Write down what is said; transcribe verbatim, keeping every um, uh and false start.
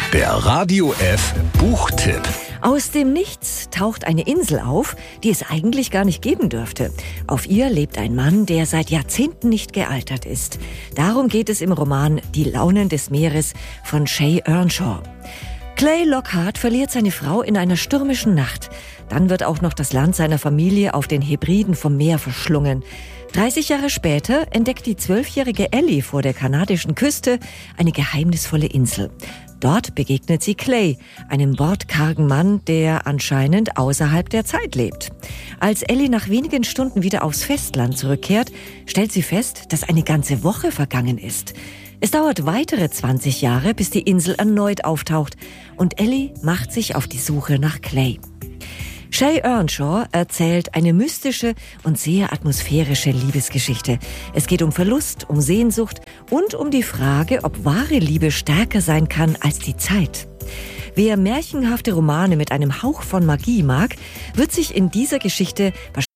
Der Radio F Buchtipp. Aus dem Nichts taucht eine Insel auf, die es eigentlich gar nicht geben dürfte. Auf ihr lebt ein Mann, der seit Jahrzehnten nicht gealtert ist. Darum geht es im Roman Die Launen des Meeres von Shay Earnshaw. Clay Lockhart verliert seine Frau in einer stürmischen Nacht. Dann wird auch noch das Land seiner Familie auf den Hebriden vom Meer verschlungen. dreißig Jahre später entdeckt die zwölfjährige Ellie vor der kanadischen Küste eine geheimnisvolle Insel. Dort begegnet sie Clay, einem wortkargen Mann, der anscheinend außerhalb der Zeit lebt. Als Ellie nach wenigen Stunden wieder aufs Festland zurückkehrt, stellt sie fest, dass eine ganze Woche vergangen ist. Es dauert weitere zwanzig Jahre, bis die Insel erneut auftaucht und Ellie macht sich auf die Suche nach Clay. Shay Earnshaw erzählt eine mystische und sehr atmosphärische Liebesgeschichte. Es geht um Verlust, um Sehnsucht und um die Frage, ob wahre Liebe stärker sein kann als die Zeit. Wer märchenhafte Romane mit einem Hauch von Magie mag, wird sich in dieser Geschichte wahrscheinlich